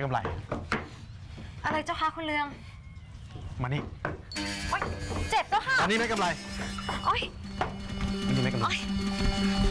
กำไรอะไรเจ้าคะคุณเรืองมานี่โอ๊ยเจ็บเจ้าค่ะมานี่แม่กำไรโอ๊ยมานี่แม่กำไร